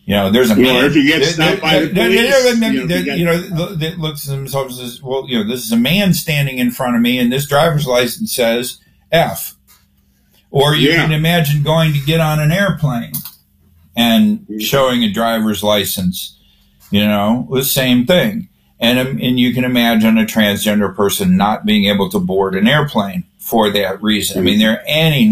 There's a man. Or if you get stopped by the police, that looks at themselves as, well, this is a man standing in front of me, and this driver's license says F. Or you can imagine going to get on an airplane and showing a driver's license, the same thing. And you can imagine a transgender person not being able to board an airplane for that reason. I mean, there are any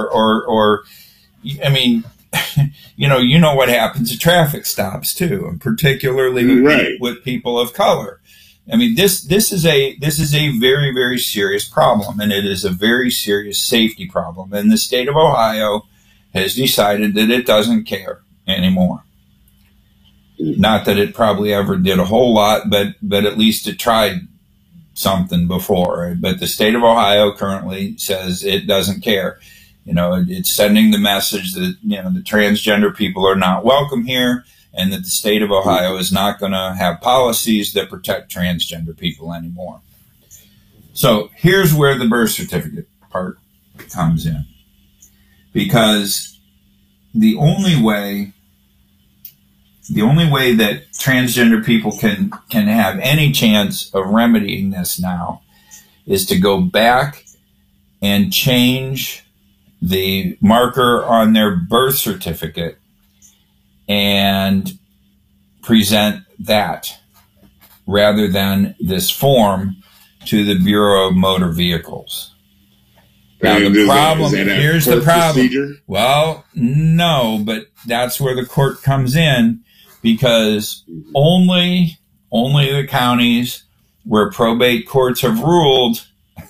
what happens at traffic stops too, and particularly with people of color. I mean, this is a very, very serious problem, and it is a very serious safety problem. And the state of Ohio has decided that it doesn't care anymore. Not that it probably ever did a whole lot, but at least it tried something before. But the state of Ohio currently says it doesn't care. It's sending the message that, the transgender people are not welcome here, and that the state of Ohio is not going to have policies that protect transgender people anymore. So here's where the birth certificate part comes in. Because the only way that transgender people can have any chance of remedying this now is to go back and change the marker on their birth certificate and present that rather than this form to the Bureau of Motor Vehicles. Now, the problem, here's the problem. Procedure? Well, no, but that's where the court comes in, because only the counties where probate courts have ruled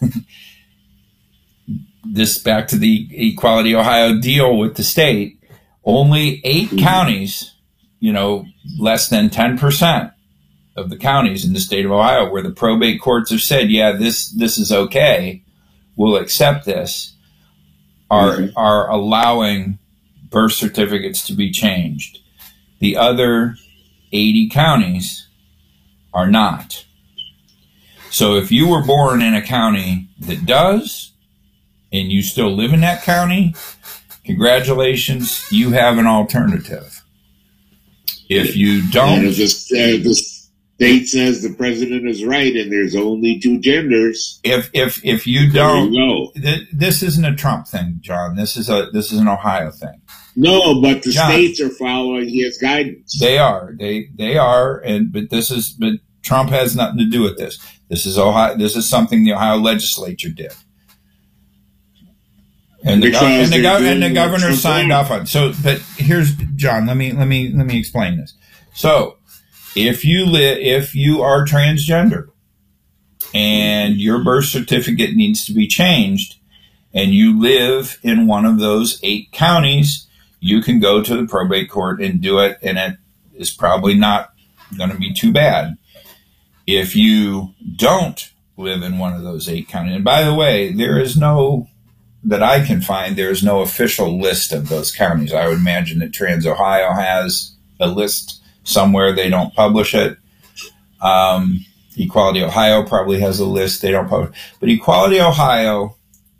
this, back to the Equality Ohio deal with the state, only 8 counties, less than 10% of the counties in the state of Ohio where the probate courts have said, yeah, this is okay, we'll accept this, are allowing birth certificates to be changed. The other 80 counties are not. So if you were born in a county that does, and you still live in that county, congratulations, you have an alternative. If you don't... And if the state says the president is right and there's only 2 genders... If you don't... This isn't a Trump thing, John. This is an Ohio thing. No, but the states are following his guidance. They are. They are. But Trump has nothing to do with this. This is Ohio. This is something the Ohio legislature did. And the governor signed off on. So, but here's John. Let me explain this. So, if you are transgender and your birth certificate needs to be changed, and you live in one of those 8 counties, you can go to the probate court and do it, and it is probably not going to be too bad. If you don't live in one of those 8 counties, and by the way, that I can find, there is no official list of those counties. I would imagine that Trans Ohio has a list somewhere. They don't publish it. Equality Ohio probably has a list. They don't publish. But Equality Ohio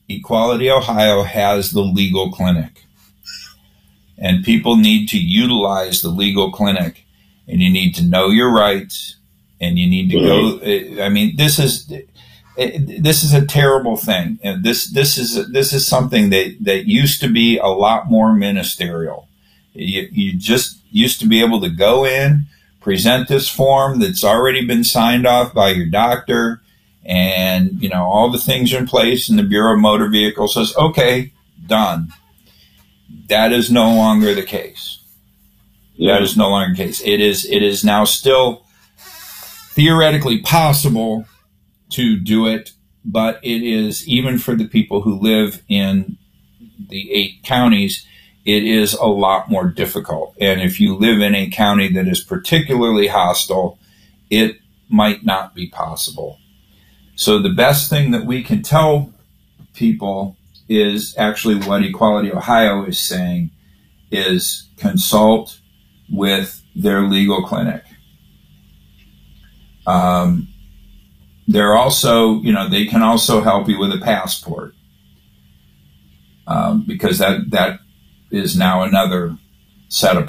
has the legal clinic. And people need to utilize the legal clinic. And you need to know your rights. And you need to go. I mean, this is a terrible thing. And this is something that used to be a lot more ministerial. You just used to be able to go in, present this form that's already been signed off by your doctor, and all the things are in place, and the Bureau of Motor Vehicles says, okay, done. That is no longer the case. That is no longer the case. It is now still theoretically possible to do it, but it is, even for the people who live in the 8 counties, it is a lot more difficult. And if you live in a county that is particularly hostile, it might not be possible. So the best thing that we can tell people is actually what Equality Ohio is saying, is consult with their legal clinic. They're also, they can also help you with a passport, because that is now another set of